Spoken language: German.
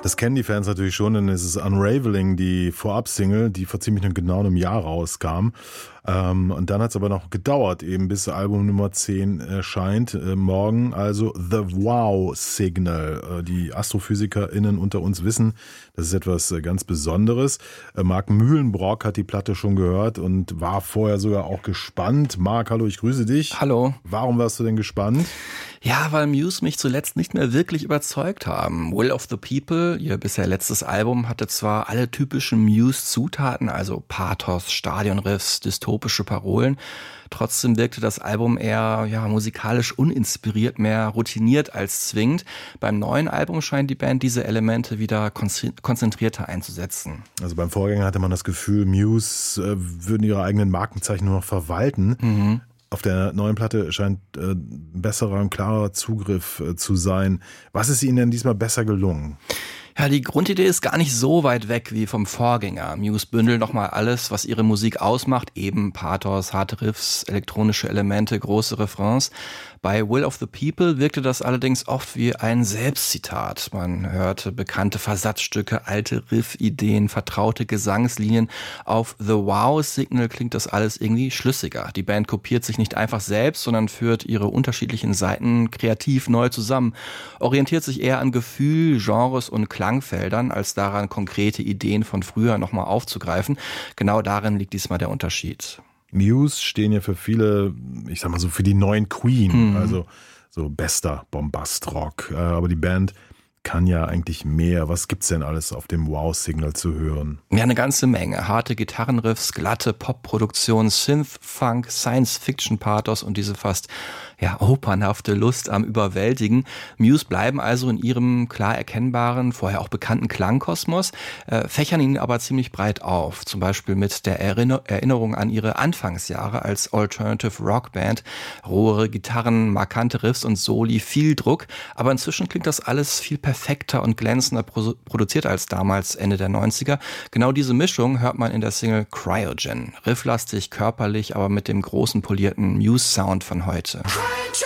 Das kennen die Fans natürlich schon, denn es ist Unraveling, die Vorab-Single, die vor ziemlich genau einem Jahr rauskam. Und dann hat es aber noch gedauert, eben bis Album Nummer 10 erscheint. Morgen also The Wow Signal. Die AstrophysikerInnen unter uns wissen, das ist etwas ganz Besonderes. Marc Mühlenbrock hat die Platte schon gehört und war vorher sogar auch gespannt. Marc, hallo, ich grüße dich. Hallo. Warum warst du denn gespannt? Ja, weil Muse mich zuletzt nicht mehr wirklich überzeugt haben. Will of the People, ihr bisher letztes Album, hatte zwar alle typischen Muse-Zutaten, also Pathos, Stadionriffs, dystopische Parolen. Trotzdem wirkte das Album eher musikalisch uninspiriert, mehr routiniert als zwingend. Beim neuen Album scheint die Band diese Elemente wieder konzentrierter einzusetzen. Also beim Vorgänger hatte man das Gefühl, Muse würden ihre eigenen Markenzeichen nur noch verwalten. Mhm. Auf der neuen Platte scheint besserer und klarer Zugriff zu sein. Was ist Ihnen denn diesmal besser gelungen? Ja, die Grundidee ist gar nicht so weit weg wie vom Vorgänger. Muse bündelt nochmal alles, was ihre Musik ausmacht, eben Pathos, harte Riffs, elektronische Elemente, große Refrains. Bei Will of the People wirkte das allerdings oft wie ein Selbstzitat. Man hörte bekannte Versatzstücke, alte Riff-Ideen, vertraute Gesangslinien. Auf The Wow Signal klingt das alles irgendwie schlüssiger. Die Band kopiert sich nicht einfach selbst, sondern führt ihre unterschiedlichen Seiten kreativ neu zusammen, orientiert sich eher an Gefühl, Genres und Klangfeldern, als daran, konkrete Ideen von früher nochmal aufzugreifen. Genau darin liegt diesmal der Unterschied. Muse stehen ja für viele, ich sag mal so, für die neuen Queen, also so bester Bombastrock. Aber die Band kann ja eigentlich mehr. Was gibt's denn alles auf dem Wow-Signal zu hören? Ja, eine ganze Menge. Harte Gitarrenriffs, glatte Popproduktion, Synth-Funk, Science-Fiction-Pathos und diese fast opernhafte Lust am Überwältigen. Muse bleiben also in ihrem klar erkennbaren, vorher auch bekannten Klangkosmos, fächern ihn aber ziemlich breit auf. Zum Beispiel mit der Erinnerung an ihre Anfangsjahre als Alternative Rock Band. Rohere Gitarren, markante Riffs und Soli, viel Druck. Aber inzwischen klingt das alles viel perfekter und glänzender produziert als damals Ende der 90er. Genau diese Mischung hört man in der Single Cryogen. Rifflastig, körperlich, aber mit dem großen polierten Muse-Sound von heute.